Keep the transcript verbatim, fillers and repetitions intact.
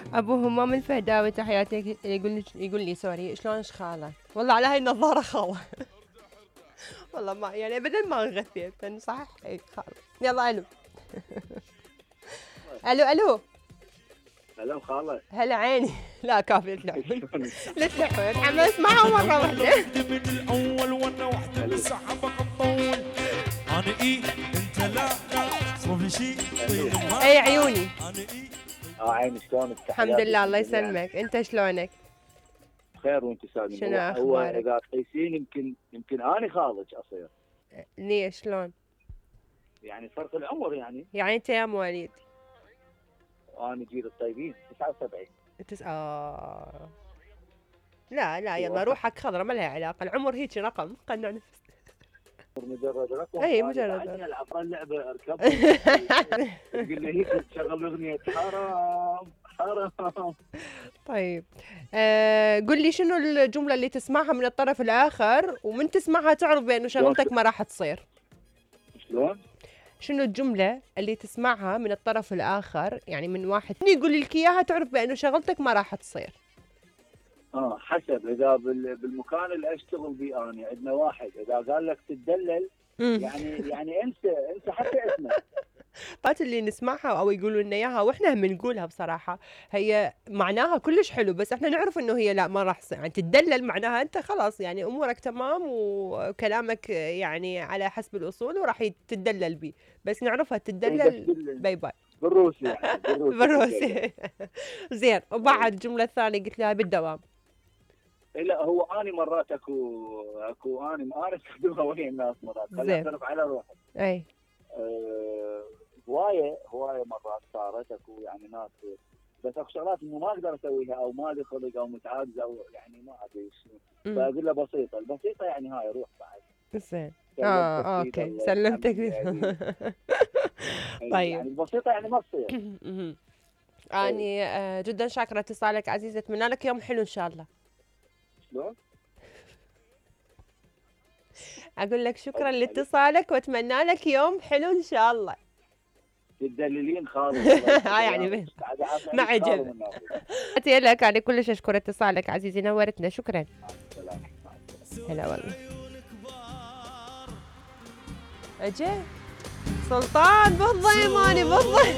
ابو همام الفهداوي تحياتي، يقول لي يقول لي سوري شلونك خاله؟ والله على هاي النظاره خاله. والله ما يعني ابدا ما غثيت صح. اي خاله. يلا الو. الو الو. هلا خالة. هلا عيني. لا كافي لا تلحون. لا تلحون حماس معه مره واحده. من الاول وانا وحده بس حبك تطول. انا ايه انت لا لا ما في شيء. اي عيوني. انا ايه اه عيني شلونك؟ الحمد لله الله يسلمك، انت شلونك؟ بخير وانت سالم. شنو هو, هو اخبارك؟ اذا تقيسين يمكن يمكن اني خالك اصير. ليش شلون؟ يعني فرق العمر يعني. يعني انت يا مواليد؟ وانا جيل الطيبين تسعة وسبعين. تس... آه. لا لا يلا روحك خضرة ما لها علاقة، العمر هيك رقم قنع نفس. مجرد رقم. اي مجرد رقم. العب اللعبة اركب. تقول لي هيك تشغل اغنية حرام حرام. طيب آه قل لي شنو الجملة اللي تسمعها من الطرف الآخر ومن تسمعها تعرف بأنه شغلتك ما راح تصير؟ شلون؟ شنو الجملة اللي تسمعها من الطرف الآخر يعني من واحد يقول لك إياها تعرف بأنه شغلتك ما راح تصير؟ اه حسب اذا بالمكان اللي اشتغل بيه انا عندنا واحد اذا قال لك تدلل يعني يعني انسى انسى حتى اسمه. قات اللي نسمعها او يقولوا لنا اياها واحنا هم نقولها بصراحه هي معناها كلش حلو، بس احنا نعرف انه هي لا ما راح تصير، يعني تدلل معناها انت خلاص يعني امورك تمام وكلامك يعني على حسب الاصول وراح تتدلل بيه، بس نعرفها تدلل باي باي بالروسي يعني بالروسي, بالروسي. زين وبعد الجمله الثانيه قلت لها بالدوام. لا هو اني مرات اكو اكو اني انا استخدمها ويا الناس مرات خليني اعترف على روحي. اي أه هوايه هوايه مرات صارت اكو يعني ناس بس اكو شغلات انه ما اقدر اسويها او ما لي خلق او متعاجزه او يعني ما ادري شنو فاقول له بسيطه البسيطه يعني هاي روح بعد. زين اه اوكي سلمتك. طيب يعني البسيطه يعني ما تصير. اني آه جدا شاكره اتصالك عزيزي، اتمنى لك يوم حلو ان شاء الله. شلون؟ اقول لك شكرا لاتصالك واتمنى لك يوم حلو ان شاء الله. تدللين خالص. ها يعني ما عجب. تحياتي لك، انا كلش اشكر اتصالك عزيزي نورتنا شكرا. هلا والله. اجي سلطان بالضيماني بالضيم.